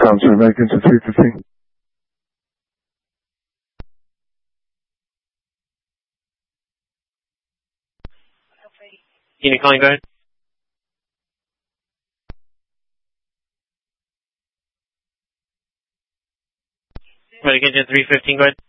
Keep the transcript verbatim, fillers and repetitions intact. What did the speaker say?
Concert American to three fifteen. Unit calling, go ahead. American to three fifteen, go ahead.